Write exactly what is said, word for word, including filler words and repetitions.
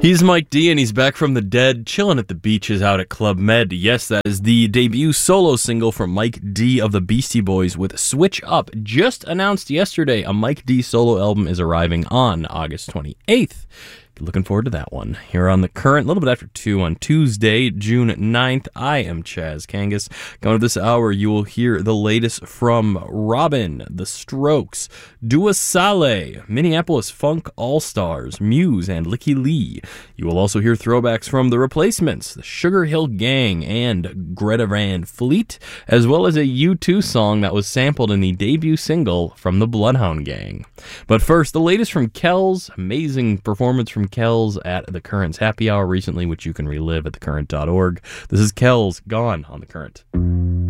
He's Mike D, and he's back from the dead, chilling at the beaches out at Club Med. Yes, that is the debut solo single from Mike D of the Beastie Boys with Switch Up. Just announced yesterday, a Mike D solo album is arriving on August twenty-eighth. Looking forward to that one. Here on The Current, a little bit after two on Tuesday, June ninth. I am Chaz Kangas. Going to this hour, you will hear the latest from Robin, The Strokes, Dua Saleh, Minneapolis Funk All-Stars, Muse, and Licky Lee. You will also hear throwbacks from The Replacements, the Sugar Hill Gang, and Greta Van Fleet, as well as a U two song that was sampled in the debut single from the Bloodhound Gang. But first, the latest from Kells. Amazing performance from Kells at The Current's Happy Hour recently, which you can relive at the current dot org. This is Kells, Gone on The Current.